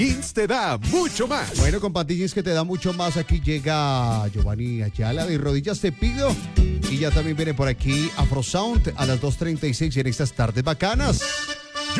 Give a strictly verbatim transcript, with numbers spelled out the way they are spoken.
Jeans te da mucho más. Bueno, con Panty Jeans que te da mucho más, aquí llega Giovanni Ayala de Rodillas Te Pido. Y ya también viene por aquí Afro Sound a las dos treinta y seis en estas tardes bacanas.